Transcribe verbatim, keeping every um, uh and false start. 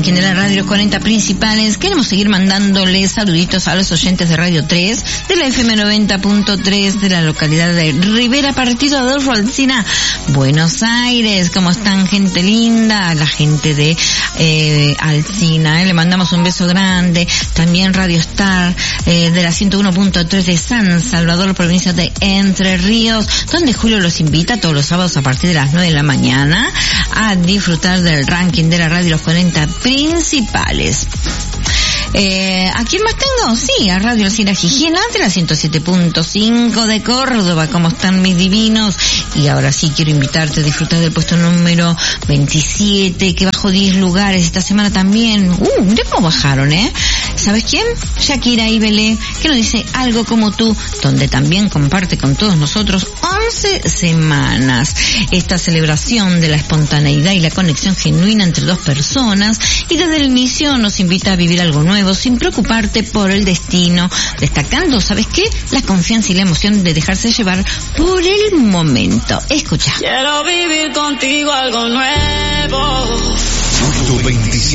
de la radio Los cuarenta principales. Queremos seguir mandándoles saluditos a los oyentes de Radio tres, de la F M noventa punto tres, de la localidad de Rivera Partido Adolfo Alsina, Buenos Aires. ¿Cómo están, gente linda? La gente de eh, Alsina, eh, le mandamos un beso grande. También Radio Star, eh, de la ciento uno punto tres de San Salvador, provincia de Entre Ríos, donde Julio los invita todos los sábados a partir de las nueve de la mañana a disfrutar del ranking de la radio Los cuarenta principales. Eh, ¿a quién más tengo? Sí, a Radio Alsina Gijena, de la ciento siete punto cinco de Córdoba. ¿Cómo están, mis divinos? Y ahora sí quiero invitarte a disfrutar del puesto número veintisiete, que bajó diez lugares esta semana también. Uh, mirá cómo bajaron, ¿eh? ¿Sabes quién? Shakira y Belé, que nos dice Algo como tú, donde también comparte con todos nosotros once semanas. Esta celebración de la espontaneidad y la conexión genuina entre dos personas, y desde el inicio nos invita a vivir algo nuevo sin preocuparte por el destino, destacando, ¿sabes qué? La confianza y la emoción de dejarse llevar por el momento. Escucha. Quiero vivir contigo algo nuevo. Tu veintisiete.